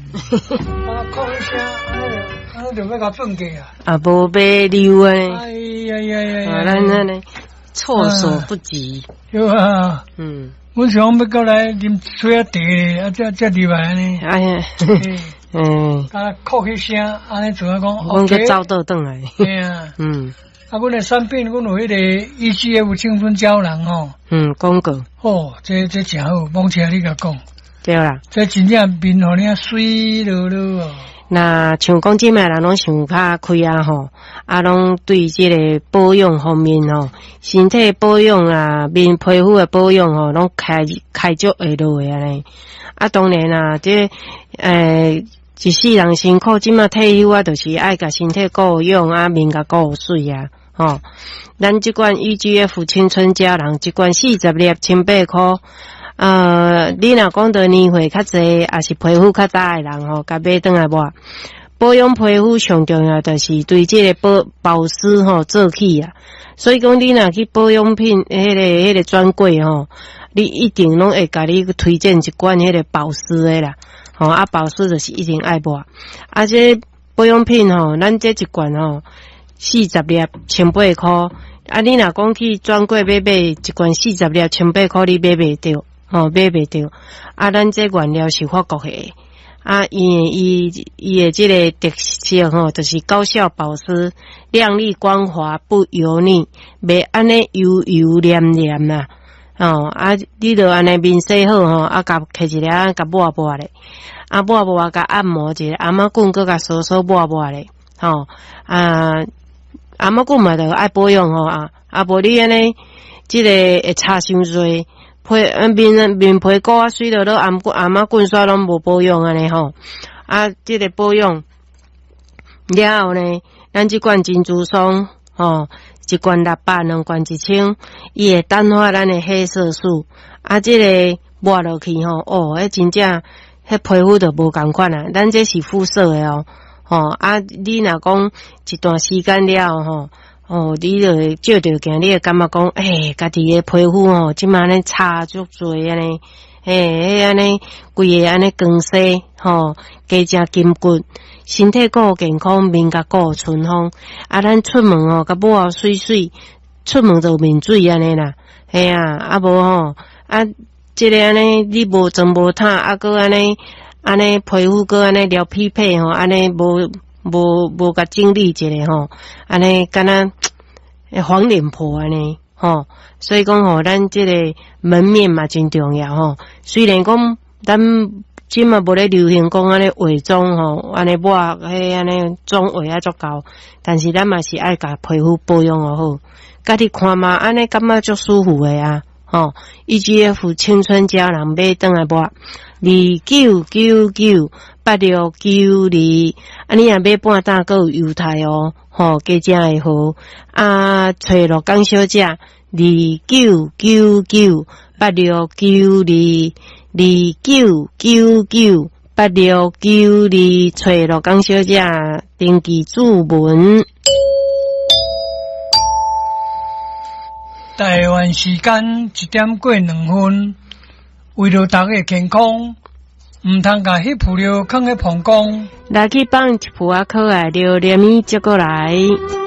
啊，靠一声，安尼就要甲放假啊。 啊，无买溜啊！ 哎呀呀呀！ 咱呢措手不及。 对啊。 嗯。 阮想要过来啉水啊茶咧，啊，才入来呢。 哎呀。 啊，靠起声，安尼做啊讲。 阮个走倒转来。 嘿啊。啊，阮的产品，阮有迄个EGF 青春胶囊吼。 广告。 哦，这真好，忘记你甲讲。 对啦。 这真正面互你水落落哦。 那像讲即卖人拢想较开啊吼，啊拢对即个保养方面吼，身体保养啊，面皮肤的保养吼，拢开足会落的安尼。啊，当然啦，这一世人辛苦，即卖退休啊，就是爱甲身体顾养啊，面甲顾水啊，吼。咱即款 EGF 青春胶囊，一罐40粒1,800块。你若讲到年岁较济，也是皮肤较差的人吼，甲买转来抹。保养皮肤上重要就是对这个保湿吼做起啊。所以讲你若去保养品迄个专柜吼，你一定拢会甲你推荐一罐迄个保湿的啦。吼啊，保湿就是一定爱抹。啊，这保养品吼，咱这一罐吼40粒1,800块。啊，你若讲去专柜买一罐40粒1,800块，你买袂着。买袂着。啊，咱这原料是法国的。啊，伊的这个特色吼，就是高效保湿、亮丽光滑、不油腻，袂安尼油黏黏啦。啊，你著安尼面洗好吼，啊，甲摕一粒甲抹咧，啊抹甲按摩一下，阿妈棍搁甲稍抹咧。阿妈棍嘛著爱保养吼啊，无你安尼这个会差伤侪。面皮膏啊，水了阿妈棍刷拢无保养安尼吼。啊，这个保养了后呢，咱这罐珍珠霜吼，一罐600，两罐1000，伊会淡化咱的黑色素。啊，这个抹落去吼，迄真正迄皮肤就无共款啊。咱这是肤色的哦，啊，你若讲一段时间了吼。你就会照着镜，你会感觉讲，家己的皮肤吼，即马安尼差足侪安尼，安尼规个安尼光洗吼，加正筋骨，身体顾健康，面甲顾春风。啊，咱出门吼，甲抹水水，出门就面水安尼啦，啊无吼，啊，即个安尼你无妆无塌，啊，搁安尼皮肤搁安尼撩匹配吼，安尼无甲整理一下吼，安尼敢若黄脸婆安尼吼，所以讲吼，咱这个门面嘛真重要吼。虽然讲咱即嘛无咧流行讲安尼化妆吼，安尼抹安尼妆化啊足够，但是咱嘛是爱甲皮肤保养好，家己看嘛安尼感觉足舒服的啊。EGF 青春胶囊买转来抹29998692，啊你若买半打还有优待哦，加正会好。啊，找罗江小姐29998692，29998692，找罗江小姐登记注文。 台湾时间1点过2分，为了大家健康，唔通甲迄铺料放喺膀胱， 来去放一铺仔可爱料，连米接过来。